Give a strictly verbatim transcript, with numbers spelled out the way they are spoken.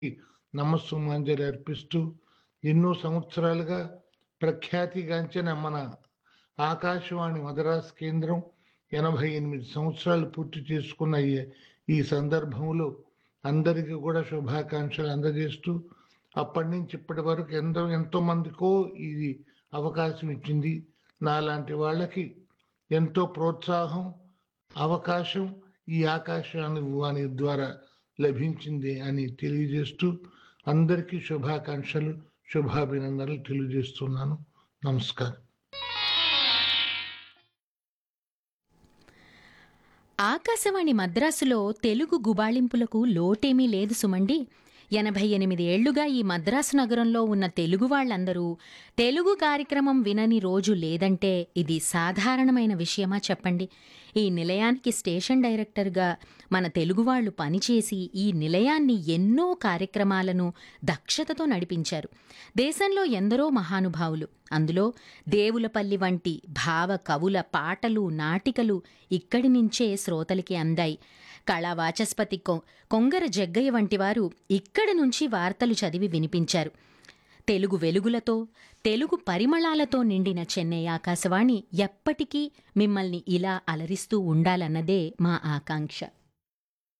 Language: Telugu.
నమస్సుమాంజలి అర్పిస్తూ ఎన్నో సంవత్సరాలుగా ప్రఖ్యాతిగాంచిన మన ఆకాశవాణి మద్రాస్ కేంద్రం ఎనభై ఎనిమిది సంవత్సరాలు పూర్తి చేసుకున్న ఈ ఈ సందర్భంలో అందరికీ కూడా శుభాకాంక్షలు అందజేస్తూ అప్పటి నుంచి ఇప్పటి వరకు ఎంతో ఎంతో మందికో ఇది అవకాశం ఇచ్చింది. నాలాంటి వాళ్ళకి ఎంతో ప్రోత్సాహం, అవకాశం ఈ ఆకాశవాణి వాణి ద్వారా లభించింది అని తెలియజేస్తూ అందరికీ శుభాకాంక్షలు, శుభాభినందనలు తెలియజేస్తున్నాను. నమస్కారం. ఆకాశవాణి మద్రాసులో తెలుగు గుబాళింపులకు లోటేమీ లేదు సుమండి. ఎనభై ఎనిమిది ఏళ్లుగా ఈ మద్రాసు నగరంలో ఉన్న తెలుగు వాళ్ళందరూ తెలుగు కార్యక్రమం వినని రోజు లేదంటే ఇది సాధారణమైన విషయమా చెప్పండి. ఈ నిలయానికి స్టేషన్ డైరెక్టర్గా మన తెలుగువాళ్లు పనిచేసి ఈ నిలయాన్ని ఎన్నో కార్యక్రమాలను దక్షతతో నడిపించారు. దేశంలో ఎందరో మహానుభావులు, అందులో దేవులపల్లి వంటి భావ కవుల పాటలు, నాటికలు ఇక్కడి నుంచే శ్రోతలకి అందాయి. కళావాచస్పతి కొ కొంగర జగ్గయ్య వంటివారు ఇక్కడి నుంచి వార్తలు చదివి వినిపించారు. తెలుగు వెలుగులతో, తెలుగు పరిమళాలతో నిండిన చెన్నై ఆకాశవాణి ఎప్పటికీ మిమ్మల్ని ఇలా అలరిస్తూ ఉండాలన్నదే మా ఆకాంక్ష.